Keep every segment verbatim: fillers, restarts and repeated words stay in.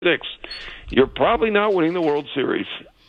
six, you're probably not winning the World Series.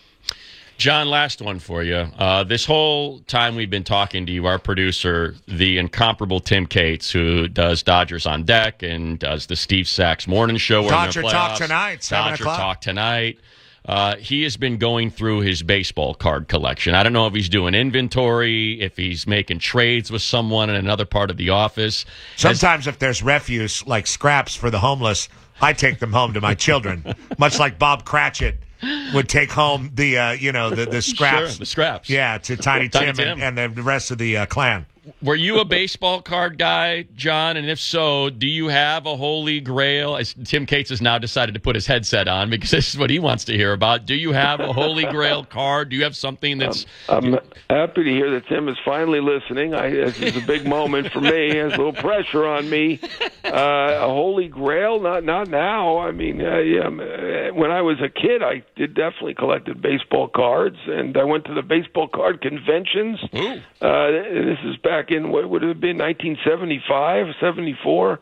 John, last one for you. Uh, this whole time we've been talking to you, our producer, the incomparable Tim Cates, who does Dodgers on Deck and does the Steve Sachs Morning Show. Dodger Talk Tonight, seven Dodger o'clock. Talk Tonight. Uh, he has been going through his baseball card collection. I don't know if he's doing inventory, if he's making trades with someone in another part of the office. Sometimes if there's refuse, like scraps for the homeless, I take them home to my children, much like Bob Cratchit would take home the, uh, you know, the, the scraps. Sure, the scraps. Yeah, to Tiny, Tiny Tim, Tim. And, and the rest of the uh, clan. Were you a baseball card guy, John? And if so, do you have a holy grail? As Tim Cates has now decided to put his headset on because this is what he wants to hear about. Do you have a holy grail card? Do you have something that's... I'm, I'm happy to hear that Tim is finally listening. I, this is a big moment for me. There's a little pressure on me. Uh, a holy grail? Not not now. I mean, uh, yeah, when I was a kid, I did definitely collected baseball cards, and I went to the baseball card conventions. Ooh. Uh, this is back in, what would it have been, nineteen seventy-five, seventy-four.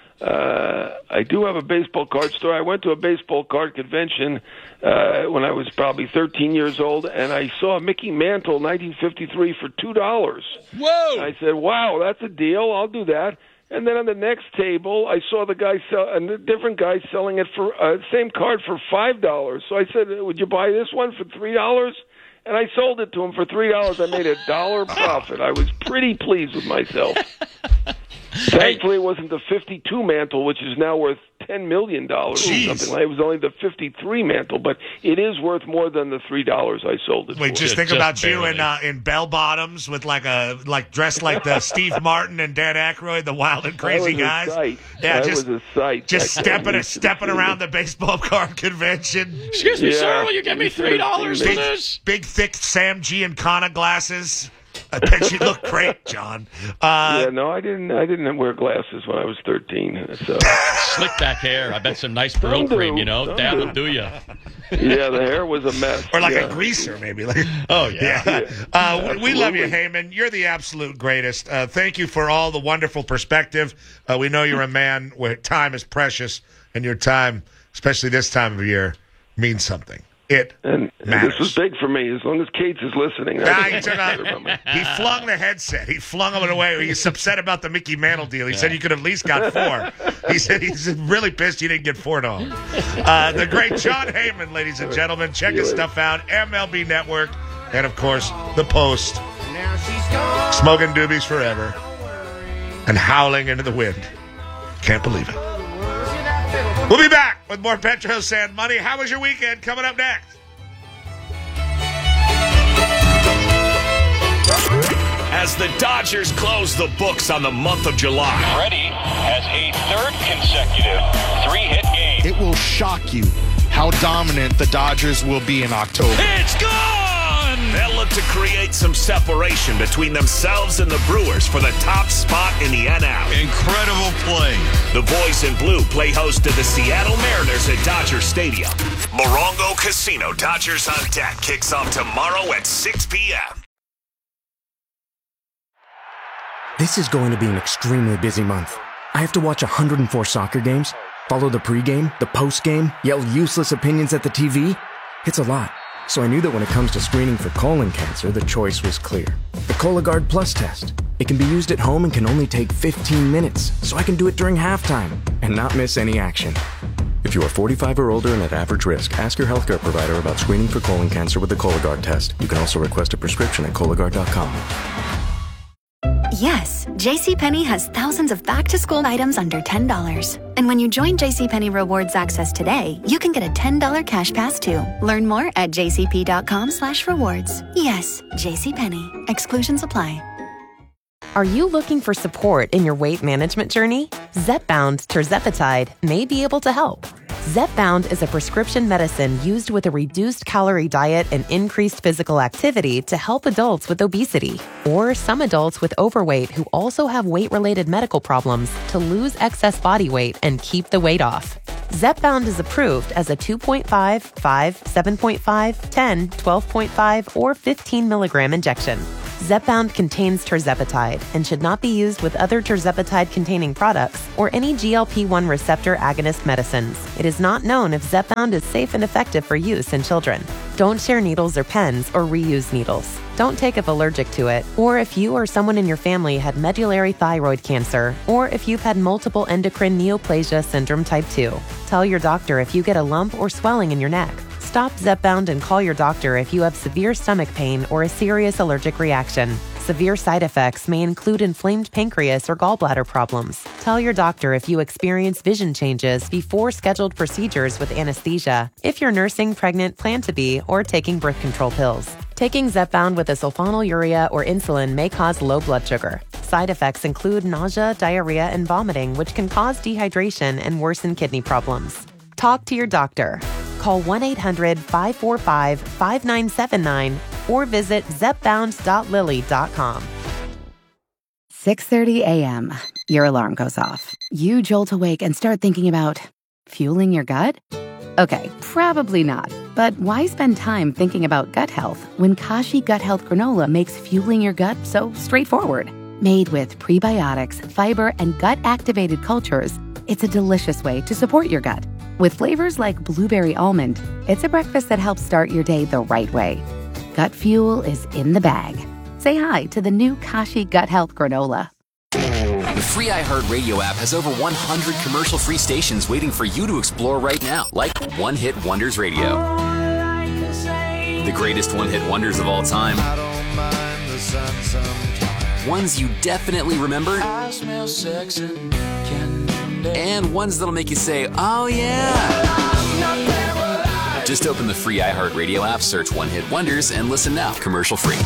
Uh, I do have a baseball card store. I went to a baseball card convention uh, when I was probably thirteen years old, and I saw Mickey Mantle nineteen fifty-three for two dollars. Whoa! I said, wow, that's a deal. I'll do that. And then on the next table, I saw the guy sell a different guy selling it for uh, same card for five dollars. So I said, would you buy this one for three dollars? And I sold it to him for three dollars. I made a dollar profit. I was pretty pleased with myself. Thankfully, it wasn't the fifty-two Mantle, which is now worth ten million dollars or something like. It was only the fifty-three Mantle, but it is worth more than the three dollars I sold it Wait, for. just Just- think just about barely. you in uh, in bell bottoms with like a like dressed like the Steve Martin and Dan Aykroyd, the wild and crazy that was guys. A sight. Yeah, that just was a sight. just I can't stepping believe stepping it. around the baseball card convention. Excuse me, Yeah. sir, will you give me You should three have dollars seen for me. this? Big, thick Sam Giancana glasses. I bet you look great, John. Uh, Yeah, no, I didn't. I didn't wear glasses when I was thirteen. So Slick back hair. I bet some nice Peril Some do, cream, you know. some Dab do. will do you. yeah, the hair was a mess. Or like yeah. a greaser, maybe. Like, Oh, yeah. yeah. Uh, we- we love you, Absolutely. Heyman. You're the absolute greatest. Uh, thank you for all the wonderful perspective. Uh, we know you're a man where time is precious, and your time, especially this time of year, means something. It And, and matters. this was big for me. As long as Cates is listening, Nah, I he, took out, he flung the headset. He flung it away. He's upset about the Mickey Mantle deal. He said you could have at least got four. He said he's really pissed you didn't get four dollars. Uh, the great John Heyman, ladies and gentlemen. Check his stuff out. M L B Network. And, of course, The Post. Smoking doobies forever. And howling into the wind. Can't believe it. We'll be back with more Petro Sand Money. How was your weekend? Coming up next. As the Dodgers close the books on the month of July. Freddie has a third consecutive three-hit game. It will shock you how dominant the Dodgers will be in October. It's gone! They'll look to create some separation between themselves and the Brewers for the top spot in the N L. Incredible play. The boys in blue play host to the Seattle Mariners at Dodger Stadium. Morongo Casino Dodgers on Deck kicks off tomorrow at six p.m. This is going to be an extremely busy month. I have to watch one hundred four soccer games, follow the pregame, the postgame, yell useless opinions at the T V. It's a lot. So I knew that when it comes to screening for colon cancer, the choice was clear. The Cologuard Plus test. It can be used at home and can only take fifteen minutes, so I can do it during halftime and not miss any action. If you are forty-five or older and at average risk, ask your healthcare provider about screening for colon cancer with the Cologuard test. You can also request a prescription at Cologuard dot com. Yes, JCPenney has thousands of back-to-school items under ten dollars. And when you join JCPenney Rewards Access today, you can get a ten dollars cash pass too. Learn more at jcp.com slash rewards. Yes, JCPenney. Exclusions apply. Are you looking for support in your weight management journey? Zepbound tirzepatide may be able to help. Zepbound is a prescription medicine used with a reduced calorie diet and increased physical activity to help adults with obesity or some adults with overweight who also have weight-related medical problems to lose excess body weight and keep the weight off. Zepbound is approved as a two point five, five, seven point five, ten, twelve point five, or fifteen milligram injection. Zepbound contains tirzepatide and should not be used with other tirzepatide-containing products or any G L P one receptor agonist medicines. It is not known if Zepbound is safe and effective for use in children. Don't share needles or pens or reuse needles. Don't take if allergic to it, or if you or someone in your family had medullary thyroid cancer, or if you've had multiple endocrine neoplasia syndrome type two. Tell your doctor if you get a lump or swelling in your neck. Stop Zepbound and call your doctor if you have severe stomach pain or a serious allergic reaction. Severe side effects may include inflamed pancreas or gallbladder problems. Tell your doctor if you experience vision changes before scheduled procedures with anesthesia, if you're nursing, pregnant, plan to be, or taking birth control pills. Taking Zepbound with a sulfonylurea or insulin may cause low blood sugar. Side effects include nausea, diarrhea, and vomiting, which can cause dehydration and worsen kidney problems. Talk to your doctor. Call one eight hundred five four five five nine seven nine or visit zepbound dot lilly dot com. six thirty a.m. Your alarm goes off. You jolt awake and start thinking about fueling your gut? Okay, probably not. But why spend time thinking about gut health when Kashi Gut Health Granola makes fueling your gut so straightforward? Made with prebiotics, fiber, and gut-activated cultures, it's a delicious way to support your gut. With flavors like blueberry almond, it's a breakfast that helps start your day the right way. Gut fuel is in the bag. Say hi to the new Kashi Gut Health Granola. The free iHeartRadio app has over one hundred commercial-free stations waiting for you to explore right now, like One Hit Wonders Radio. The greatest one-hit wonders of all time. Ones you definitely remember. I smell sex and candy. And ones that'll make you say, oh yeah. Just open the free iHeartRadio app, search One Hit Wonders, and listen now, commercial-free.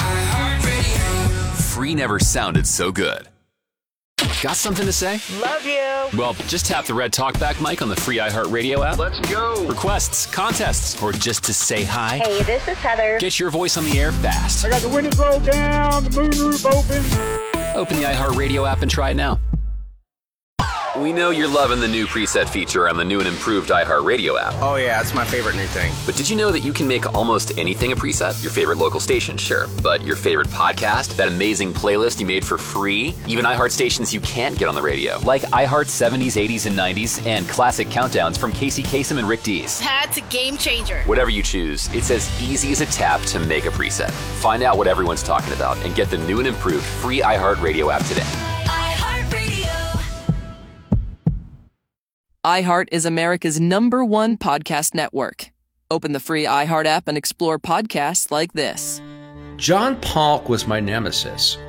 Free never sounded so good. Got something to say? Love you. Well, just tap the red talkback mic on the free iHeartRadio app. Let's go. Requests, contests, or just to say hi. Hey, this is Heather. Get your voice on the air fast. I got the windows rolled down, the moonroof open. Open the iHeartRadio app and try it now. We know you're loving the new preset feature on the new and improved iHeartRadio app. Oh yeah, it's my favorite new thing. But did you know that you can make almost anything a preset? Your favorite local station, sure. But your favorite podcast? That amazing playlist you made for free? Even iHeart stations you can't get on the radio. Like iHeart seventies, eighties, and nineties, and classic countdowns from Casey Kasem and Rick Dees. That's a game changer. Whatever you choose, it's as easy as a tap to make a preset. Find out what everyone's talking about and get the new and improved free iHeartRadio app today. iHeart is America's number one podcast network. Open the free iHeart app and explore podcasts like this. John Polk was my nemesis.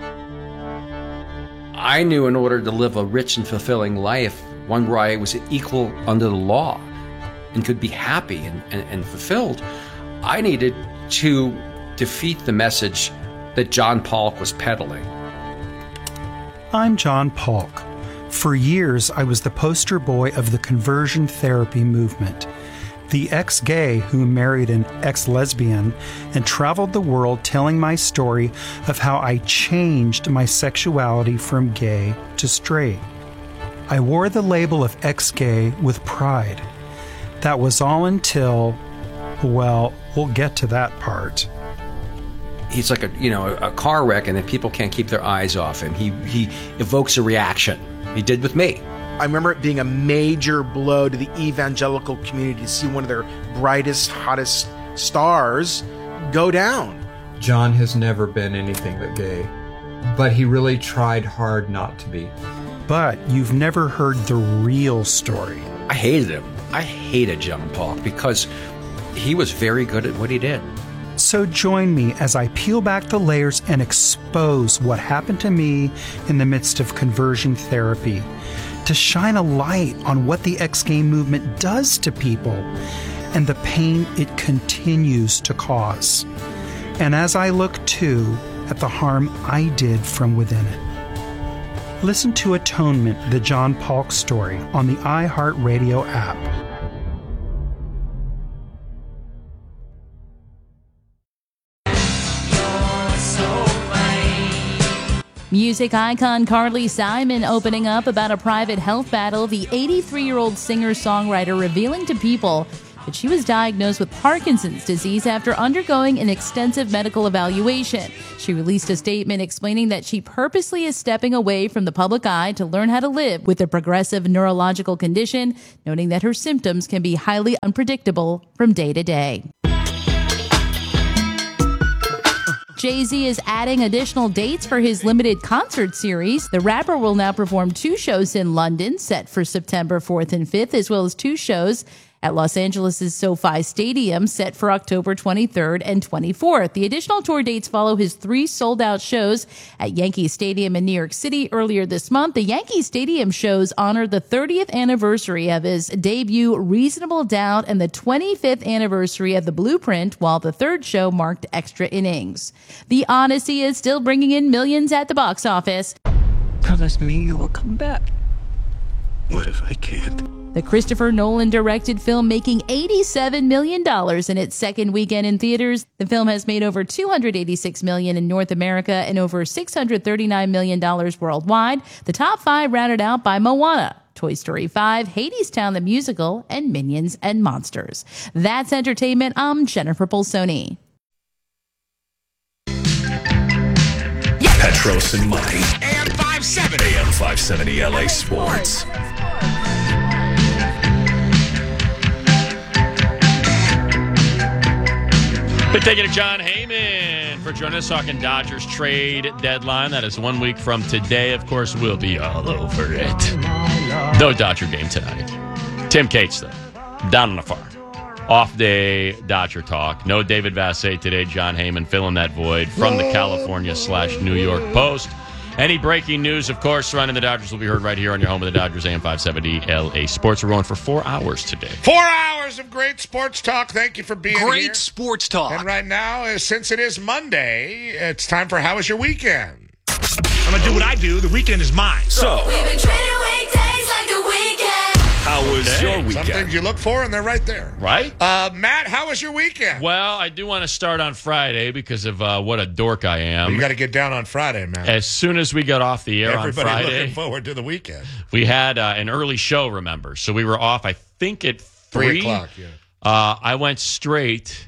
I knew in order to live a rich and fulfilling life, one where I was equal under the law and could be happy and, and, and fulfilled, I needed to defeat the message that John Polk was peddling. I'm John Polk. For years, I was the poster boy of the conversion therapy movement, the ex-gay who married an ex-lesbian and traveled the world telling my story of how I changed my sexuality from gay to straight. I wore the label of ex-gay with pride. That was all until, well, we'll get to that part. He's like a, you know, a car wreck, and then people can't keep their eyes off him. He he evokes a reaction. He did with me. I remember it being a major blow to the evangelical community to see one of their brightest, hottest stars go down. John has never been anything but gay, but he really tried hard not to be. But you've never heard the real story. I hated him. I hated John Polk because he was very good at what he did. So join me as I peel back the layers and expose what happened to me in the midst of conversion therapy, to shine a light on what the ex-gay movement does to people and the pain it continues to cause. And as I look, too, at the harm I did from within it. Listen to Atonement, the John Polk story, on the iHeartRadio app. Music icon Carly Simon opening up about a private health battle. The eighty-three-year-old singer-songwriter revealing to People that she was diagnosed with Parkinson's disease after undergoing an extensive medical evaluation. She released a statement explaining that she purposely is stepping away from the public eye to learn how to live with a progressive neurological condition, noting that her symptoms can be highly unpredictable from day to day. Jay-Z is adding additional dates for his limited concert series. The rapper will now perform two shows in London, set for September fourth and fifth, as well as two shows at Los Angeles' SoFi Stadium, set for October twenty-third and twenty-fourth. The additional tour dates follow his three sold-out shows at Yankee Stadium in New York City earlier this month. The Yankee Stadium shows honor the thirtieth anniversary of his debut, Reasonable Doubt, and the twenty-fifth anniversary of The Blueprint, while the third show marked extra innings. The Odyssey is still bringing in millions at the box office. Promise me you will come back. What if I can't? The Christopher Nolan-directed film making eighty-seven million dollars in its second weekend in theaters. The film has made over two hundred eighty-six million dollars in North America and over six hundred thirty-nine million dollars worldwide. The top five rounded out by Moana, Toy Story five, Hadestown the Musical, and Minions and Monsters. That's entertainment. I'm Jennifer Bolsoni. Petros and Money. A M five seventy. A M five seventy L A Sports. Big thank you to John Heyman for joining us talking Dodgers trade deadline. That is one week from today. Of course, we'll be all over it. No Dodger game tonight. Tim Cates, though, down on the farm. Off day Dodger talk. No David Vassegh today. John Heyman filling that void from the California slash New York Post. Any breaking news, of course, surrounding the Dodgers will be heard right here on your home of the Dodgers, A M five seventy L A Sports. We're going for four hours today. Four hours of great sports talk. Thank you for being great here. Great sports talk. And right now, uh, since it is Monday, it's time for How Was Your Weekend? I'm going to do what I do. The weekend is mine. So, We've been trading weekdays like the weekend. how was Okay. your weekend? Some things you look for, and they're right there. Right? Uh, Matt, how was your weekend? Well, I do want to start on Friday because of uh, what a dork I am. You got to get down on Friday, man. As soon as we got off the air Everybody on Friday, looking forward to the weekend. we had uh, an early show, remember? So we were off, I think, at three. Three o'clock, yeah. Uh, I went straight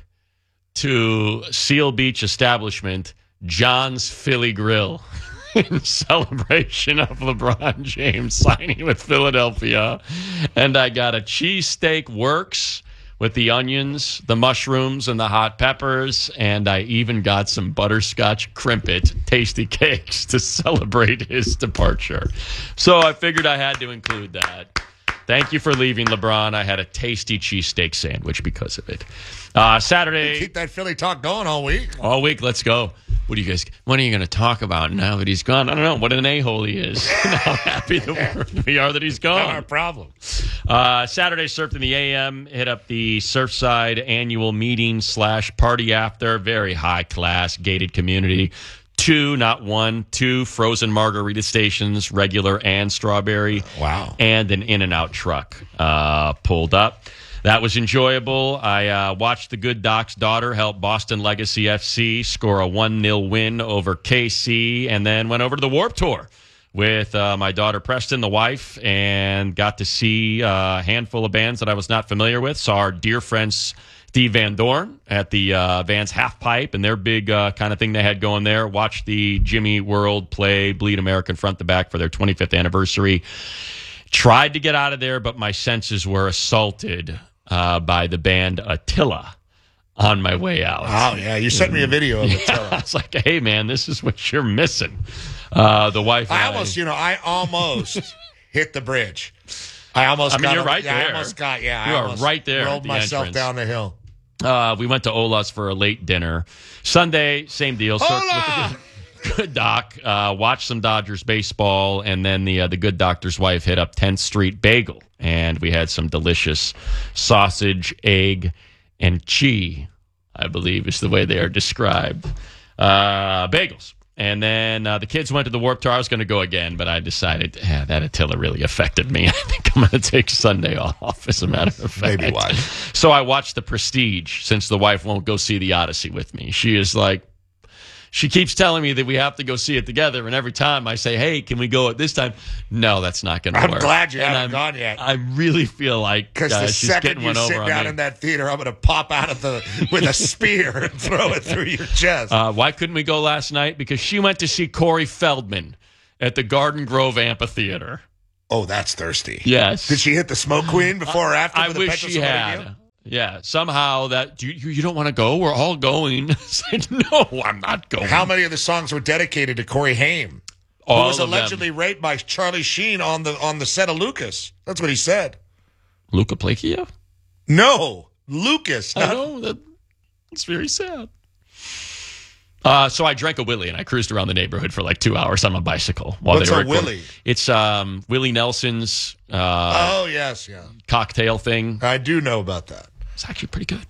to Seal Beach Establishment, John's Philly Grill, in celebration of LeBron James signing with Philadelphia. And I got a cheesesteak works with the onions, the mushrooms, and the hot peppers. And I even got some butterscotch crimpet tasty cakes to celebrate his departure. So I figured I had to include that. Thank you for leaving, LeBron. I had a tasty cheesesteak sandwich because of it. Uh, Saturday. Keep that Philly talk going all week. All week. Let's go. What are you guys? What are you going to talk about now that he's gone? I don't know. What an a-hole he is. And how happy that we are that he's gone. Not our problem. Uh, Saturday surfed in the A M. Hit up the Surfside annual meeting slash party after. Very high class gated community. Two, not one, two frozen margarita stations, regular and strawberry. Wow. And an In-N-Out truck uh, pulled up. That was enjoyable. I uh, watched the good Doc's daughter help Boston Legacy F C score a one nil win over K C, and then went over to the Warped Tour with uh, my daughter Preston, the wife, and got to see a handful of bands that I was not familiar with. Saw our dear friends Steve Van Dorn at the uh, Vans Half Pipe and their big uh, kind of thing they had going there. Watched the Jimmy World play Bleed American front to back for their twenty-fifth anniversary. Tried to get out of there, but my senses were assaulted uh, by the band Attila on my way out. Oh, yeah. You sent me a video of Attila. I was like, hey, man, this is what you're missing. Uh, the wife and I almost, you know, I almost hit the bridge. I almost I mean, got you're up- right yeah, there. I almost got, yeah. You I are almost right there at rolled the myself entrance. down the hill. Uh, we went to Ola's for a late dinner. Sunday, same deal. So Ola! Good Doc, uh, watched some Dodgers baseball, and then the uh, the Good Doctor's wife hit up tenth Street Bagel, and we had some delicious sausage, egg, and cheese, I believe is the way they are described. Uh, bagels. And then uh, the kids went to the Warped Tour. I was going to go again, but I decided yeah, that Attila really affected me. I think I'm going to take Sunday off, as a matter of fact. Maybe why. So I watched The Prestige, since the wife won't go see The Odyssey with me. She is like, she keeps telling me that we have to go see it together, and every time I say, "Hey, can we go at this time?" No, that's not going to work. I'm glad you and haven't I'm, gone yet. I really feel like Because uh, the she's second getting you one over sit on down me. in that theater, I'm going to pop out of the with a spear and throw it through your chest. Uh, why couldn't we go last night? Because she went to see Corey Feldman at the Garden Grove Amphitheater. Oh, that's thirsty. Yes. Did she hit the Smoke Queen before or after? I for the wish Petra she Summer had. Game? Yeah, somehow that you you, you don't want to go. We're all going. I said, no, I'm not going. How many of the songs were dedicated to Corey Haim, All who was of them. allegedly raped by Charlie Sheen on the on the set of Lucas? That's what he said. Luca Plakia? No, Lucas. I not- know that. It's very sad. Uh, so I drank a Willie and I cruised around the neighborhood for like two hours on my bicycle while What's they were a recording. Willie? It's um, Willie Nelson's uh, oh yes, yeah. cocktail thing. I do know about that. It's actually pretty good.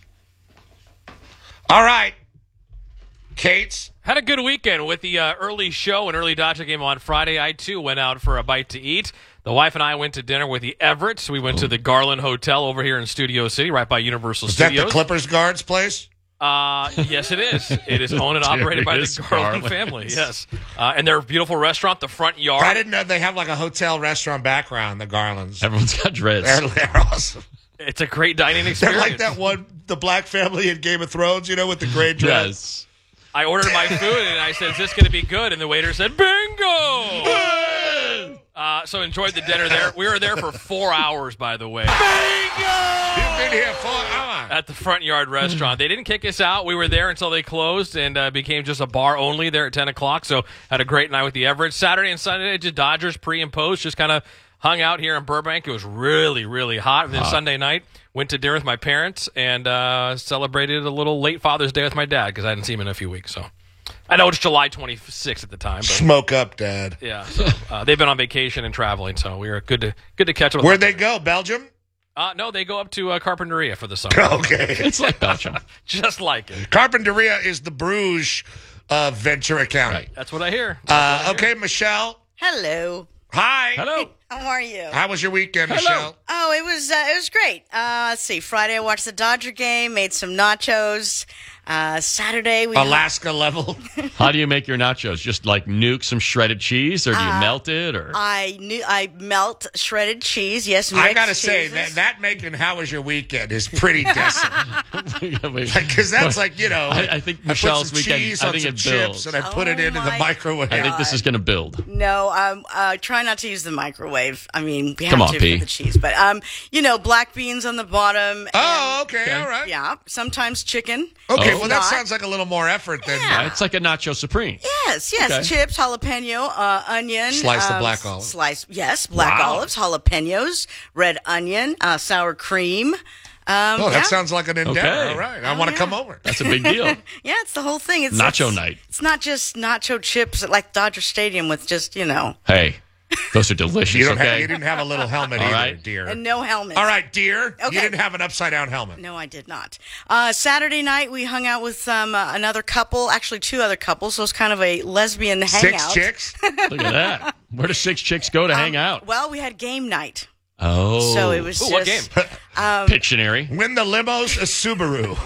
All right, Kate's. Had a good weekend with the uh, early show and early Dodger game on Friday. I, too, went out for a bite to eat. The wife and I went to dinner with the Everetts. We went to the Garland Hotel over here in Studio City, right by Universal Is that Studios. the Clippers guard's place? Uh, yes, it is. It is owned and operated by Darius the Garland Garland. family, yes. Uh, and their beautiful restaurant, the Front Yard. I didn't know they have like a hotel restaurant background, the Garlands. Everyone's got dreads. They're, they're awesome. It's a great dining They're experience. like that one, the black family in Game of Thrones, you know, with the gray dress. Yes. I ordered my food, and I said, is this going to be good? And the waiter said, bingo! Uh, so enjoyed the dinner there. We were there for four hours, by the way. You've been here four hours. At the Front Yard restaurant. They didn't kick us out. We were there until they closed and uh, became just a bar only there at ten o'clock. So had a great night with the Everetts. Saturday and Sunday, just Dodgers pre and post. Just kind of hung out here in Burbank. It was really, really hot. And then Hot. Sunday night, went to dinner with my parents and uh, celebrated a little late Father's Day with my dad because I hadn't seen him in a few weeks. So I know it's July twenty-sixth at the time. But Smoke up, Dad. yeah, so uh, they've been on vacation and traveling, so we were good to good to catch up with Where'd them. they go? Belgium? Uh, no, they go up to uh, Carpinteria for the summer. Okay. It's like Belgium. Just like it. Carpinteria is the Bruges of Ventura County. Right. That's what I hear. Uh, okay, Michelle. Hello. Hi. Hello. How are you? How was your weekend, Hello. Michelle? Oh, it was uh, it was great. Uh, let's see. Friday I watched the Dodger game, made some nachos. Uh, Saturday we Alaska level. How do you make your nachos? Just like nuke some shredded cheese, or do you Uh, melt it? Or I knew I melt shredded cheese. Yes, I mixed gotta say that cheeses. that making "How was your weekend" is pretty decent. Because that's like you know, I, I think I Michelle's put some weekend. cheese I on think some it chips builds. and I put it Oh into the my microwave. I think this is going to build. No, um, uh, try not to use the microwave. I mean, we have Come on, to P. for the cheese, but um, you know, black beans on the bottom. Oh, and- okay, Okay. all right. Yeah, sometimes chicken. Okay, Oh. well that Not. sounds like a little more effort than Yeah. It's like a nacho supreme. Yes, yes, Okay. chips, jalapeno, uh, onion, Slice the um, black olive. Slice, yes, black Wow. olives, jalapenos, red onion, uh, sour cream. Um, Oh, that yeah. sounds like an endeavor. Okay. All right, I Oh, want to yeah. come over. That's a big deal. Yeah, it's the whole thing. It's Nacho it's, night. It's not just nacho chips at like Dodger Stadium with just you know Hey, those are delicious. You don't okay. have, you didn't have a little helmet All either, right. dear. and no helmet. All right, dear. Okay. You didn't have an upside down helmet. No, I did not. Uh, Saturday night we hung out with um, uh, another couple, actually two other couples. So it's kind of a lesbian hangout. Six chicks. Look at that. Where do six chicks go to hang out? Well, we had game night, Oh, so it was Ooh, just what game? um, Pictionary. Win the limos, a Subaru.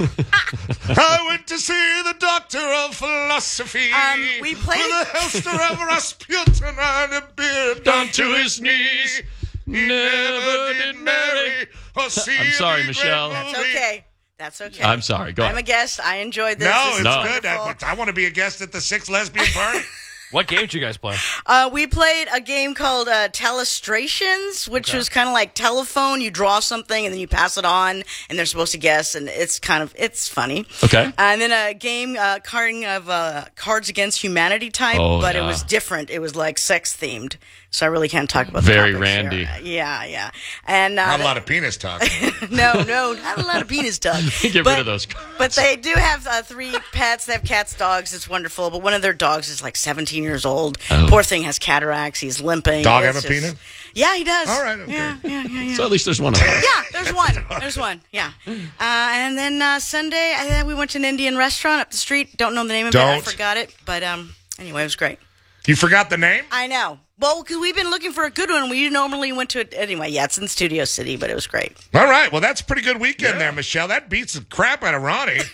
I went to see the doctor of philosophy. Um, we played- With a holster of Rasputin and a beard down to his knees. He never did marry or see I'm a sorry, big Michelle. red That's movie. okay. That's okay. I'm sorry. Go I'm a ahead. guest. I enjoyed this. No, This it's is No. good. wonderful. I, I want to be a guest at the six lesbian party. What game did you guys play? Uh, we played a game called uh, Telestrations, which was kind of like telephone. You draw something and then you pass it on, and they're supposed to guess, and it's kind of it's funny. Okay. And then a game uh, carding of uh, Cards Against Humanity type, Oh, but yeah. it was different. It was like sex themed, so I really can't talk about Very the topics here. randy. Yeah, yeah. And uh, Not a lot of penis talk. no, no, not a lot of penis talk. Get but, rid of those. But they do have uh, three pets. They have cats, dogs. It's wonderful. But one of their dogs is like seventeen years old. Oh. Poor thing has cataracts. He's limping. Dog It's have a just- penis? Yeah, he does. All right, okay. Yeah, yeah, yeah, yeah. So at least there's one of them. yeah, there's one. There's one. Yeah. Uh, and then uh, Sunday, I, we went to an Indian restaurant up the street. Don't know the name of it. I Don't. forgot it. But um, anyway, it was great. You forgot the name? I know. Well, because we've been looking for a good one. We normally went to it anyway. Yeah, it's in Studio City, but it was great. All right. Well, that's a pretty good weekend there, Michelle. That beats the crap out of Ronnie.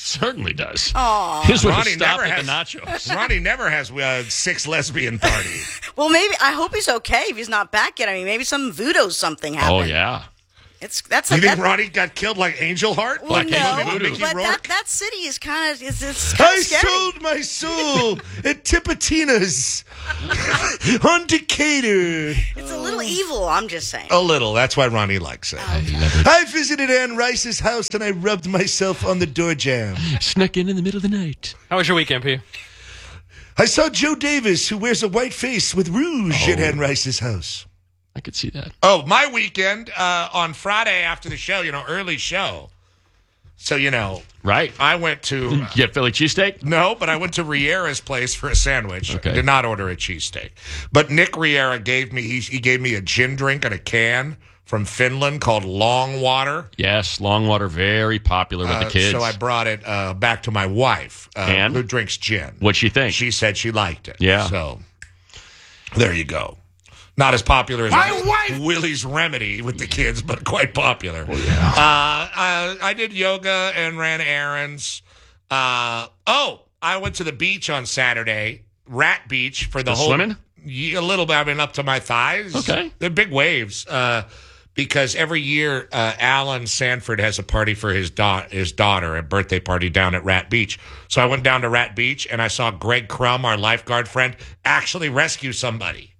Certainly does. Aw. His would Ronnie stop never at has the nachos. Ronnie never has uh, six lesbian party. Well, maybe I hope he's okay if he's not back yet. I mean, maybe some voodoo something happened. Oh, yeah. It's that's You a, think that, Ronnie got killed like Angel Heart? well, Black no, Angel Voodoo. Mickey but Rourke? that, that city is kind of it's, it's kind I of scary. sold my soul at Tipitina's on Decatur. It's a little evil. I'm just saying. A little. That's why Ronnie likes it. I love it. I visited Anne Rice's house and I rubbed myself on the door jamb. Snuck in in the middle of the night. How was your weekend, P? I saw Joe Davis, who wears a white face with rouge Oh. at Anne Rice's house. I could see that. Oh, my weekend uh, on Friday after the show, you know, early show. So, you know, Right. I went to... Did you get Philly cheesesteak? No, but I went to Riera's place for a sandwich. Okay. Did not order a cheesesteak. But Nick Riera gave me, he, he gave me a gin drink in a can from Finland called Long Water. Yes, Longwater, very popular with Uh, the kids. So I brought it uh, back to my wife, uh, And? who drinks gin. What'd she think? She said she liked it. Yeah. So there you go. Not as popular as My wife! Willie's Remedy with the kids, but quite popular. Oh, yeah. Uh, I, I did yoga and ran errands. Uh, oh, I went to the beach on Saturday, Rat Beach, for the The whole swimming? Yeah, a little bit. I mean, up to my thighs. Okay. They're big waves. Uh, because every year, uh, Alan Sanford has a party for his da- his daughter, a birthday party down at Rat Beach. So I went down to Rat Beach and I saw Greg Crum, our lifeguard friend, actually rescue somebody.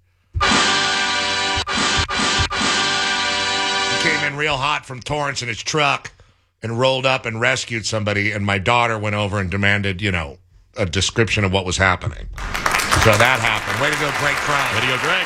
He came in real hot from Torrance in his truck and rolled up and rescued somebody. And my daughter went over and demanded, you know, a description of what was happening. So that happened. Way to go, Greg Crum. Way to go, Greg.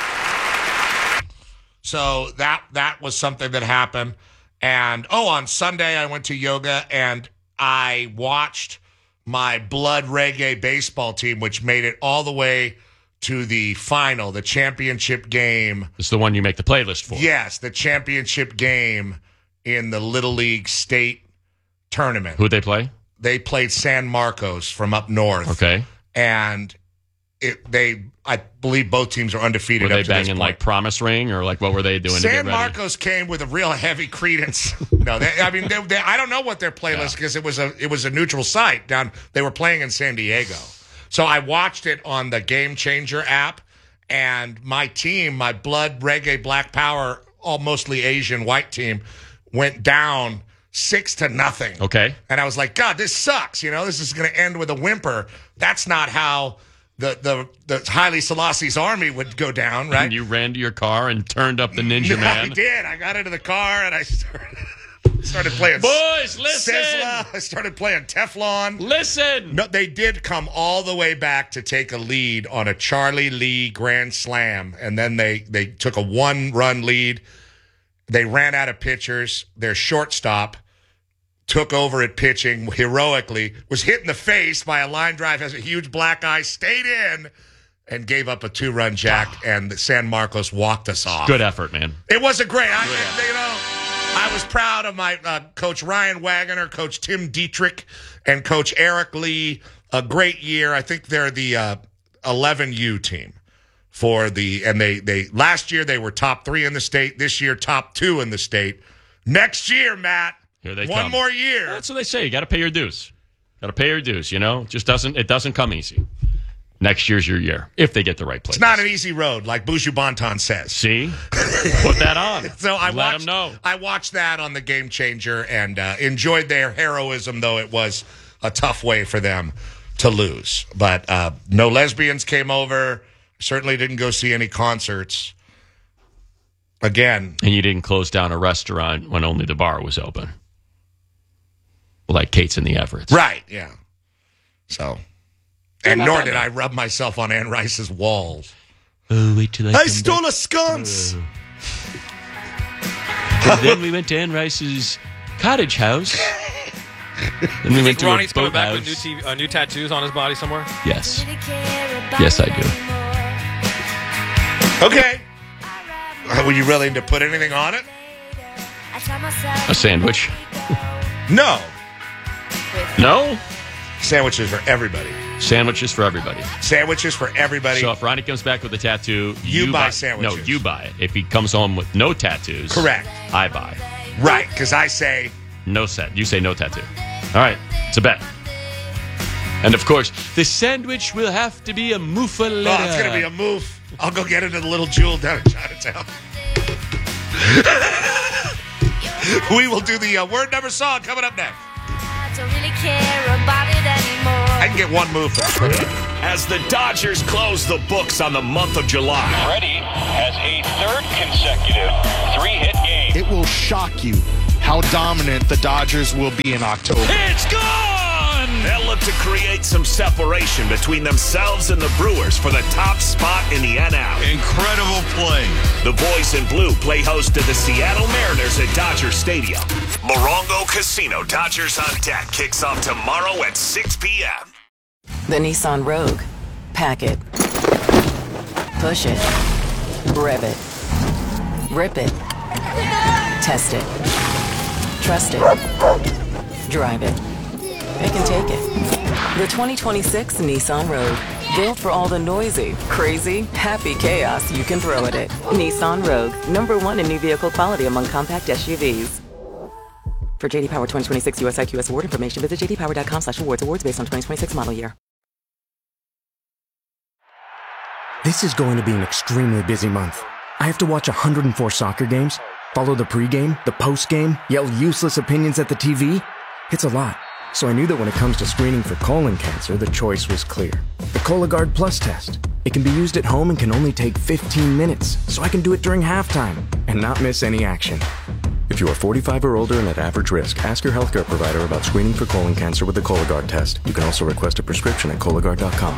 So that that was something that happened. And, oh, on Sunday I went to yoga and I watched my blood reggae baseball team, which made it all the way to the final, the championship game. It's the one you make the playlist for. Yes, the championship game in the Little League state tournament. Who'd they play? They played San Marcos from up north. Okay. And it, they, I believe both teams are undefeated. Were they up to this banging point. like Promise Ring or like what were they doing to get San ready? Marcos came with a real heavy credence. No, they, I mean, they, they, I don't know what their playlist because it was a it was a neutral site down. They were playing in San Diego, so I watched it on the Game Changer app, and my team, my Blood Reggae Black Power, all mostly Asian white team, went down six to nothing. Okay, and I was like, God, this sucks. You know, this is going to end with a whimper. That's not how the the the Haile Selassie's army would go down, right? And you ran to your car and turned up the Ninja Yeah, Man. I did. I got into the car and I started, started playing. Boys, listen. Sizzla. I started playing Teflon. Listen. No, they did come all the way back to take a lead on a Charlie Lee grand slam, and then they they took a one-run lead. They ran out of pitchers. Their shortstop took over at pitching heroically, was hit in the face by a line drive, has a huge black eye, stayed in, and gave up a two-run jack, and San Marcos walked us off. Good effort, man. It was a great, I, you know, I was proud of my uh, Coach Ryan Wagoner, Coach Tim Dietrich, and Coach Eric Lee. A great year. I think they're the uh, eleven U team for the, and they, they, last year they were top three in the state. This year, top two in the state. Next year, Matt. Here they One come. more year. That's what they say. You got to pay your dues. Got to pay your dues. You know, just doesn't it doesn't come easy. Next year's your year if they get the right place. It's not an easy road, like Buju Banton says. See, put that on. So I Let watched. them know. I watched that on the Game Changer and uh, enjoyed their heroism, though it was a tough way for them to lose. But uh, no lesbians came over. Certainly didn't go see any concerts. Again, and you didn't close down a restaurant when only the bar was open. Like Kate's in the Everett's. Right, yeah. So, and Not nor bad, did though. I rub myself on Ann Rice's walls. Oh, wait till I, I come stole back. a sconce. And then we went to Ann Rice's cottage house. And we You went think to Ronnie's a coming back boathouse. with new, T V, uh, new tattoos on his body somewhere? Yes. Yes, I do. Okay. Uh, were you willing to put anything on it? A sandwich. No. No? Sandwiches for everybody. Sandwiches for everybody. Sandwiches for everybody. So if Ronnie comes back with a tattoo, You you, buy buy sandwiches. No, you buy it. If he comes home with no tattoos, Correct. I buy. Right, because I say No set. You say no tattoo. All right. It's a bet. And, of course, the sandwich will have to be a muffaletta. Oh, it's going to be a moof. I'll go get it at the Little Jewel down in Chinatown. We will do the uh, word number song coming up next. I don't really care about it anymore. I can get one move. As the Dodgers close the books on the month of July. Freddie has a third consecutive three-hit game. It will shock you how dominant the Dodgers will be in October. It's gone! They'll look to create some separation between themselves and the Brewers for the top spot in the N L. Incredible play. The boys in blue play host to the Seattle Mariners at Dodger Stadium. Morongo Casino Dodgers on Deck kicks off tomorrow at six p.m. The Nissan Rogue. Pack it. Push it. Rev it. Rip it. Test it. Trust it. Drive it. It can take it. The twenty twenty-six Nissan Rogue. Built for all the noisy, crazy, happy chaos you can throw at it. Nissan Rogue. Number one in new vehicle quality among compact S U Vs. For J D Power twenty twenty-six U S I Q S award information, visit j d power dot com slash awards. Awards based on twenty twenty-six model year. This is going to be an extremely busy month. I have to watch one hundred four soccer games, follow the pregame, the postgame, yell useless opinions at the T V. It's a lot. So I knew that when it comes to screening for colon cancer, the choice was clear. The Cologuard Plus test. It can be used at home and can only take fifteen minutes, so I can do it during halftime and not miss any action. If you are forty-five or older and at average risk, ask your healthcare provider about screening for colon cancer with the Cologuard test. You can also request a prescription at Cologuard dot com.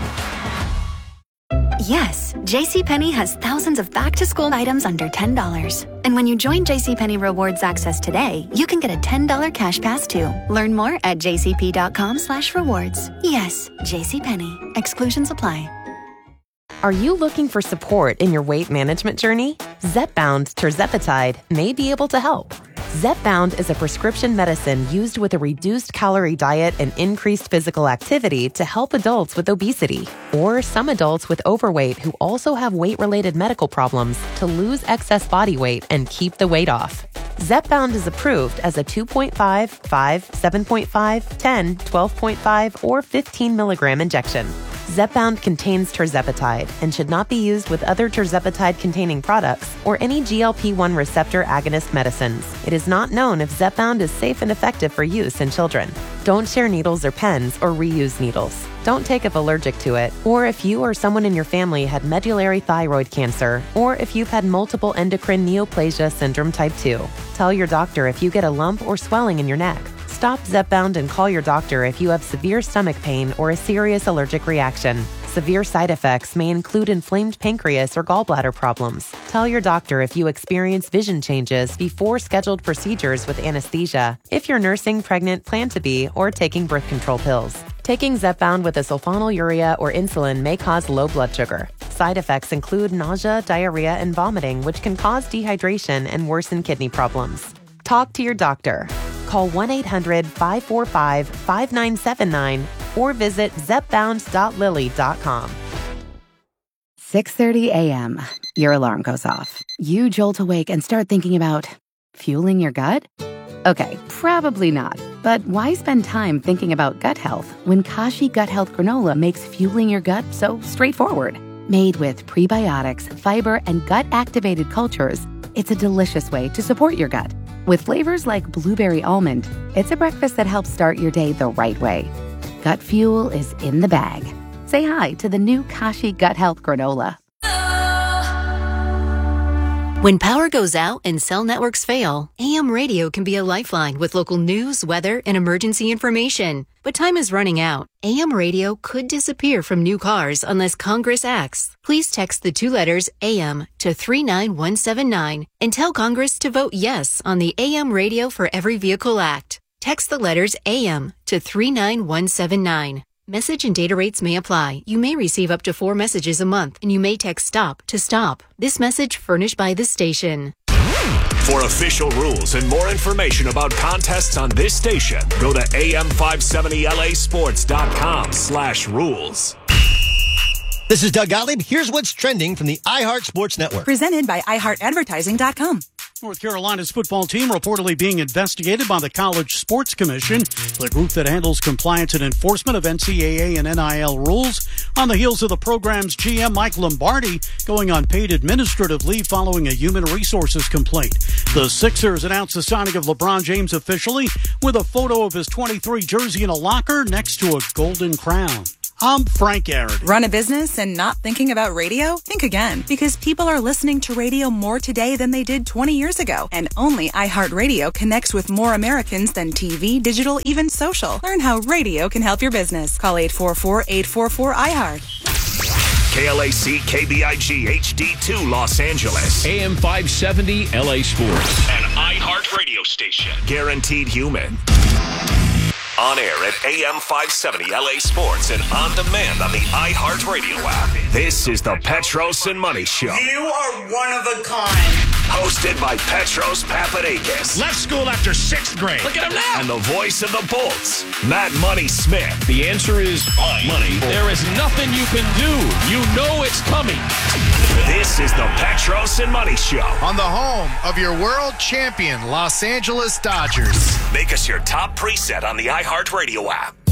Yes, JCPenney has thousands of back-to-school items under ten dollars. And when you join JCPenney Rewards Access today, you can get a ten dollars cash pass too. Learn more at j c p dot com slash rewards. Yes, JCPenney. Exclusions apply. Are you looking for support in your weight management journey? Zepbound tirzepatide may be able to help. Zepbound is a prescription medicine used with a reduced calorie diet and increased physical activity to help adults with obesity or some adults with overweight who also have weight-related medical problems to lose excess body weight and keep the weight off. Zepbound is approved as a two point five, five, seven point five, ten, twelve point five, or fifteen milligram injection. Zepbound contains tirzepatide and should not be used with other tirzepatide-containing products or any G L P one receptor agonist medicines. It is not known if Zepbound is safe and effective for use in children. Don't share needles or pens or reuse needles. Don't take if allergic to it, or if you or someone in your family had medullary thyroid cancer, or if you've had multiple endocrine neoplasia syndrome type two. Tell your doctor if you get a lump or swelling in your neck. Stop Zepbound and call your doctor if you have severe stomach pain or a serious allergic reaction. Severe side effects may include inflamed pancreas or gallbladder problems. Tell your doctor if you experience vision changes before scheduled procedures with anesthesia, if you're nursing, pregnant, plan to be, or taking birth control pills. Taking Zepbound with a sulfonylurea or insulin may cause low blood sugar. Side effects include nausea, diarrhea, and vomiting, which can cause dehydration and worsen kidney problems. Talk to your doctor. Call one eight hundred, five four five, five nine seven nine or visit zepbound dot lilly dot com. six thirty a.m. Your alarm goes off. You jolt awake and start thinking about fueling your gut? Okay, probably not. But why spend time thinking about gut health when Kashi Gut Health Granola makes fueling your gut so straightforward? Made with prebiotics, fiber, and gut-activated cultures, it's a delicious way to support your gut. With flavors like blueberry almond, it's a breakfast that helps start your day the right way. Gut fuel is in the bag. Say hi to the new Kashi Gut Health Granola. When power goes out and cell networks fail, A M radio can be a lifeline with local news, weather, and emergency information. But time is running out. A M radio could disappear from new cars unless Congress acts. Please text the two letters A M to three nine one seven nine and tell Congress to vote yes on the A M Radio for Every Vehicle Act. Text the letters A M to three nine one seven nine. Message and data rates may apply. You may receive up to four messages a month, and you may text STOP to stop. This message furnished by the station. For official rules and more information about contests on this station, go to A M five seventy L A sports dot com slash rules. This is Doug Gottlieb. Here's what's trending from the iHeart Sports Network. Presented by i heart advertising dot com. North Carolina's football team reportedly being investigated by the College Sports Commission, the group that handles compliance and enforcement of N C double A and N I L rules, on the heels of the program's G M Mike Lombardi going on paid administrative leave following a human resources complaint. The Sixers announced the signing of LeBron James officially with a photo of his twenty-three jersey in a locker next to a golden crown. I'm Frank Arity. Run a business and not thinking about radio? Think again, because people are listening to radio more today than they did twenty years ago. And only iHeartRadio connects with more Americans than T V, digital, even social. Learn how radio can help your business. Call eight four four, eight four four, iHeart. K L A C K B I G H D two Los Angeles. A M five seventy L A Sports. An iHeart radio station. Guaranteed human. On air at A M five seventy L A Sports and on demand on the iHeartRadio app. This is the Petros and Money Show. You are one of a kind. Hosted by Petros Papadakis. Left school after sixth grade. Look at him now. And the voice of the Bolts, Matt Money Smith. The answer is money. There is nothing you can do. You know it's coming. This is the Petros and Money Show. On the home of your world champion, Los Angeles Dodgers. Make us your top preset on the iHeartRadio app.